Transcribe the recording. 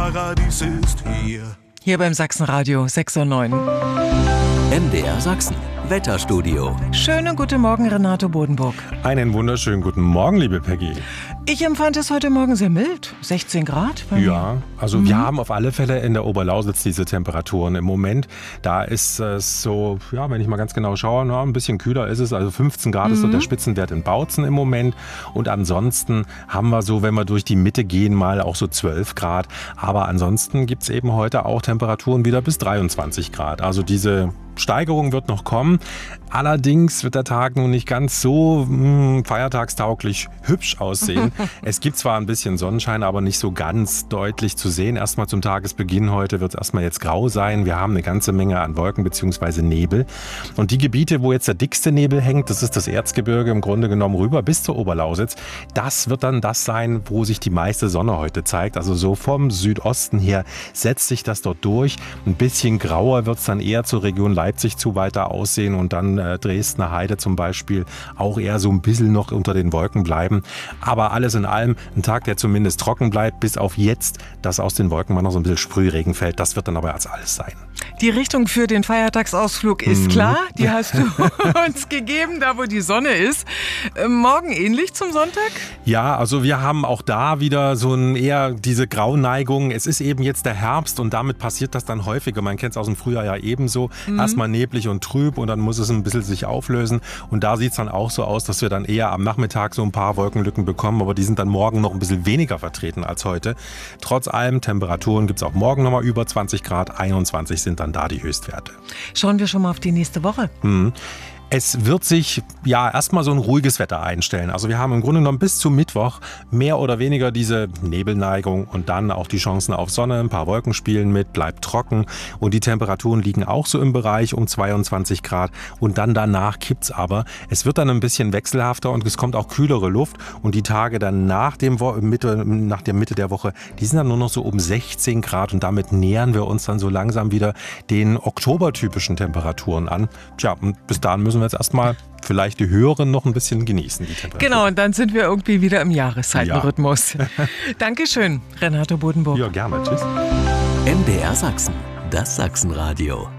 Paradies ist hier. Hier beim Sachsenradio 6:09 Uhr. MDR Sachsen, Wetterstudio. Schönen guten Morgen, Renato Bodenburg. Einen wunderschönen guten Morgen, liebe Peggy. Ich empfand es heute Morgen sehr mild, 16 Grad. Ja, also wir haben auf alle Fälle in der Oberlausitz diese Temperaturen im Moment. Da ist es so, ja, wenn ich mal ganz genau schaue, ein bisschen kühler ist es. Also 15 Grad ist so der Spitzenwert in Bautzen im Moment. Und ansonsten haben wir so, wenn wir durch die Mitte gehen, mal auch so 12 Grad. Aber ansonsten gibt es eben heute auch Temperaturen wieder bis 23 Grad. Also diese Steigerung wird noch kommen. Allerdings wird der Tag nun nicht ganz so feiertagstauglich hübsch aussehen. Es gibt zwar ein bisschen Sonnenschein, aber nicht so ganz deutlich zu sehen. Erstmal zum Tagesbeginn heute wird es erstmal jetzt grau sein. Wir haben eine ganze Menge an Wolken bzw. Nebel. Und die Gebiete, wo jetzt der dickste Nebel hängt, das ist das Erzgebirge im Grunde genommen rüber bis zur Oberlausitz. Das wird dann das sein, wo sich die meiste Sonne heute zeigt. Also so vom Südosten her setzt sich das dort durch. Ein bisschen grauer wird es dann eher zur Region Leipzig zu weiter aussehen und dann Dresdner Heide zum Beispiel auch eher so ein bisschen noch unter den Wolken bleiben. Aber alles in allem ein Tag, der zumindest trocken bleibt, bis auf jetzt, dass aus den Wolken mal noch so ein bisschen Sprühregen fällt. Das wird dann aber als alles sein. Die Richtung für den Feiertagsausflug ist klar. Die hast du uns gegeben, da wo die Sonne ist. Morgen ähnlich zum Sonntag? Ja, also wir haben auch da wieder so eher diese Grauneigung. Es ist eben jetzt der Herbst und damit passiert das dann häufiger. Man kennt es aus dem Frühjahr ja ebenso. Erstmal neblig und trüb und dann muss es ein bisschen sich auflösen. Und da sieht es dann auch so aus, dass wir dann eher am Nachmittag so ein paar Wolkenlücken bekommen. Aber die sind dann morgen noch ein bisschen weniger vertreten als heute. Trotz allem, Temperaturen gibt es auch morgen nochmal über 20 Grad. 21 sind dann da die Höchstwerte. Schauen wir schon mal auf die nächste Woche. Es wird sich ja erstmal so ein ruhiges Wetter einstellen. Also wir haben im Grunde genommen bis zum Mittwoch mehr oder weniger diese Nebelneigung und dann auch die Chancen auf Sonne. Ein paar Wolken spielen mit, bleibt trocken und die Temperaturen liegen auch so im Bereich um 22 Grad. Und dann danach kippt's aber. Es wird dann ein bisschen wechselhafter und es kommt auch kühlere Luft. Und die Tage dann nach der Mitte der Woche, die sind dann nur noch so um 16 Grad und damit nähern wir uns dann so langsam wieder den oktobertypischen Temperaturen an. Tja, und bis dahin müssen wir jetzt erstmal vielleicht die höheren noch ein bisschen genießen, die Temperatur. Genau, und dann sind wir irgendwie wieder im Jahreszeitenrhythmus. Ja. Dankeschön, Renato Bodenburg. Ja, gerne. Tschüss. MDR Sachsen, das Sachsenradio.